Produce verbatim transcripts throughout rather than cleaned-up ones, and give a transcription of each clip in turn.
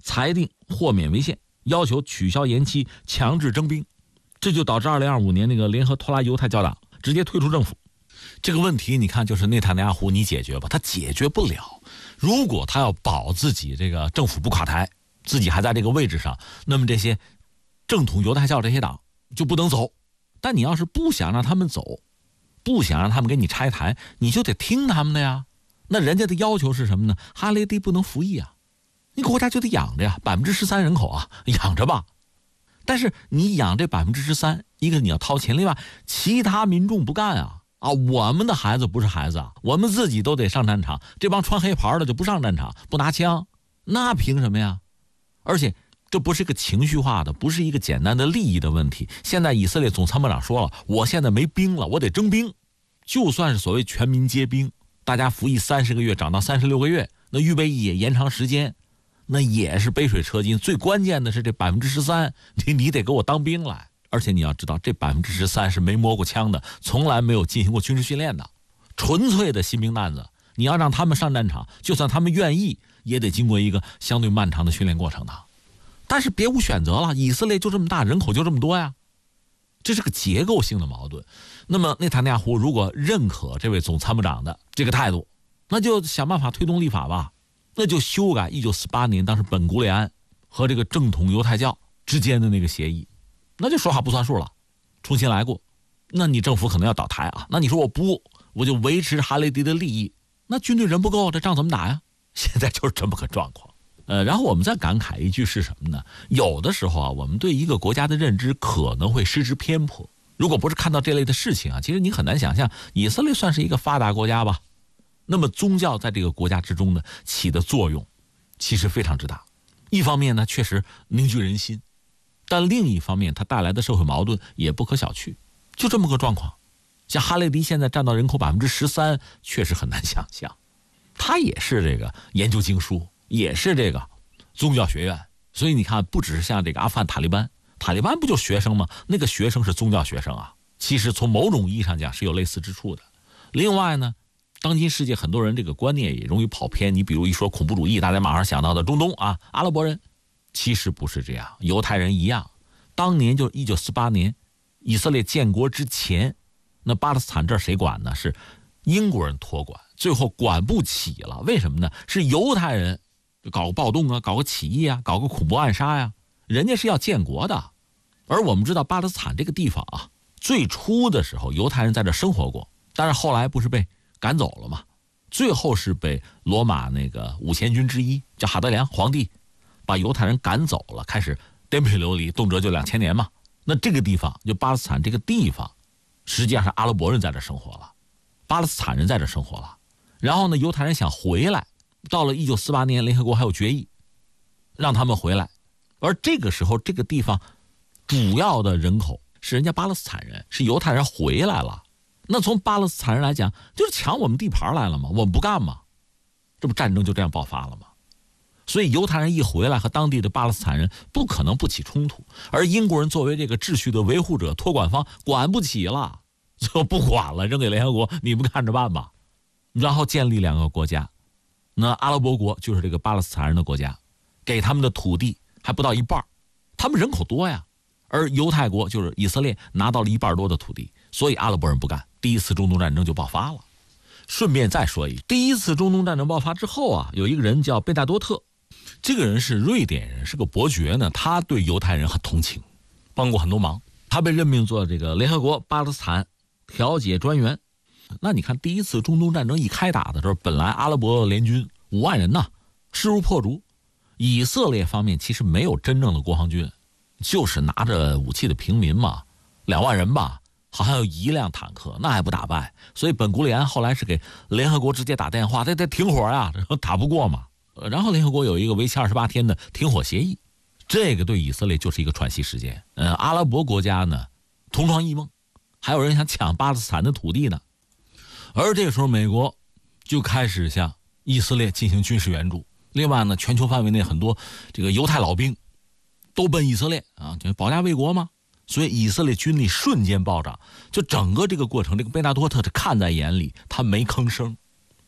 裁定豁免为限，要求取消延期，强制征兵，这就导致二零二五年那个联合拖拉犹太教党直接退出政府。这个问题你看，就是内塔尼亚胡你解决吧，他解决不了。如果他要保自己这个政府不垮台，自己还在这个位置上，那么这些正统犹太教这些党就不能走。但你要是不想让他们走，不想让他们给你拆台，你就得听他们的呀。那人家的要求是什么呢？哈雷迪不能服役啊，你国家就得养着呀，百分之十三人口啊，养着吧。但是你养这百分之十三，一个你要掏钱，另外其他民众不干啊啊！我们的孩子不是孩子啊，我们自己都得上战场，这帮穿黑袍的就不上战场，不拿枪，那凭什么呀？而且这不是一个情绪化的，不是一个简单的利益的问题。现在以色列总参谋长说了，我现在没兵了，我得征兵。就算是所谓全民皆兵，大家服役三十个月，长到三十六个月，那预备役也延长时间，那也是杯水车薪。最关键的是这百分之十三，你你得给我当兵来。而且你要知道，这百分之十三是没摸过枪的，从来没有进行过军事训练的，纯粹的新兵蛋子。你要让他们上战场，就算他们愿意，也得经过一个相对漫长的训练过程的。但是别无选择了，以色列就这么大，人口就这么多呀，这是个结构性的矛盾。那么内塔尼亚胡如果认可这位总参谋长的这个态度，那就想办法推动立法吧，那就修改一九四八年当时本古里安和这个正统犹太教之间的那个协议，那就说话不算数了，重新来过。那你政府可能要倒台啊，那你说我不，我就维持哈雷迪的利益，那军队人不够，这仗怎么打呀？现在就是这么个状况。呃，然后我们再感慨一句是什么呢？有的时候啊，我们对一个国家的认知可能会失之偏颇。如果不是看到这类的事情啊，其实你很难想象以色列算是一个发达国家吧。那么宗教在这个国家之中呢，起的作用其实非常之大。一方面呢，确实凝聚人心，但另一方面它带来的社会矛盾也不可小觑。就这么个状况，像哈雷迪现在占到人口百分之十三，确实很难想象。他也是这个研究经书，也是这个宗教学院，所以你看，不只是像这个阿富汗塔利班，塔利班不就学生吗？那个学生是宗教学生啊，其实从某种意义上讲是有类似之处的。另外呢，当今世界很多人这个观念也容易跑偏，你比如一说恐怖主义，大家马上想到的中东啊，阿拉伯人，其实不是这样，犹太人一样。当年就一九四八年以色列建国之前，那巴勒斯坦这儿谁管呢？是英国人托管，最后管不起了。为什么呢？是犹太人搞个暴动啊，搞个起义啊，搞个恐怖暗杀呀，人家是要建国的。而我们知道巴勒斯坦这个地方啊，最初的时候犹太人在这生活过，但是后来不是被赶走了吗？最后是被罗马那个五千军之一叫哈德良皇帝把犹太人赶走了，开始颠沛流离，动辄就两千年嘛。那这个地方就巴勒斯坦这个地方，实际上是阿拉伯人在这生活了，巴勒斯坦人在这生活了。然后呢，犹太人想回来，到了一九四八年联合国还有决议让他们回来。而这个时候这个地方主要的人口是人家巴勒斯坦人，是犹太人回来了。那从巴勒斯坦人来讲，就是抢我们地盘来了嘛，我们不干嘛，这不战争就这样爆发了吗？所以犹太人一回来，和当地的巴勒斯坦人不可能不起冲突。而英国人作为这个秩序的维护者、托管方，管不起了，就不管了，扔给联合国，你们看着办吧。然后建立两个国家，那阿拉伯国就是这个巴勒斯坦人的国家，给他们的土地还不到一半，他们人口多呀。而犹太国就是以色列拿到了一半多的土地，所以阿拉伯人不干，第一次中东战争就爆发了。顺便再说一句，第一次中东战争爆发之后啊，有一个人叫贝纳多特，这个人是瑞典人，是个伯爵呢，他对犹太人很同情，帮过很多忙。他被任命做这个联合国巴勒斯坦调解专员。那你看第一次中东战争一开打的时候，本来阿拉伯联军五万人呐，势如破竹。以色列方面其实没有真正的国防军，就是拿着武器的平民嘛，两万人吧，好像有一辆坦克，那还不打败。所以本古里安后来是给联合国直接打电话，这得停火啊，打不过嘛。然后联合国有一个为期二十八天的停火协议，这个对以色列就是一个喘息时间。呃，阿拉伯国家呢同床异梦，还有人想抢巴勒斯坦的土地呢。而这个时候美国就开始向以色列进行军事援助。另外呢，全球范围内很多这个犹太老兵都奔以色列啊，就保家卫国嘛。所以以色列军力瞬间暴涨，就整个这个过程，这个贝纳多特看在眼里，他没吭声。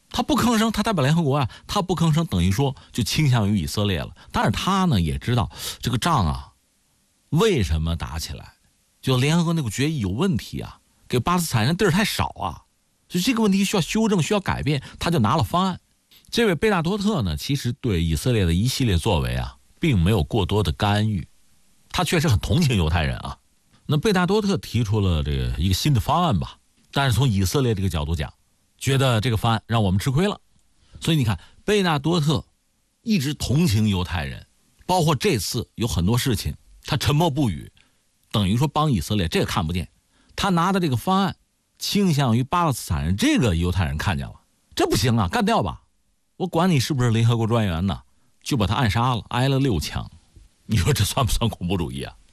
他不吭声，他代表联合国啊，他不吭声，等于说就倾向于以色列了。但是他呢也知道这个仗啊，为什么打起来？就联合国那个决议有问题啊，给巴勒斯坦人地儿太少啊，所以这个问题需要修正，需要改变。他就拿了方案。这位贝纳多特呢，其实对以色列的一系列作为啊，并没有过多的干预，他确实很同情犹太人啊。那贝纳多特提出了这个一个新的方案吧，但是从以色列这个角度讲，觉得这个方案让我们吃亏了。所以你看，贝纳多特一直同情犹太人，包括这次有很多事情他沉默不语，等于说帮以色列，这个看不见。他拿的这个方案倾向于巴勒斯坦人，这个犹太人看见了，这不行啊，干掉吧，我管你是不是联合国专员呢，就把他暗杀了，挨了六枪。你说这算不算恐怖主义啊？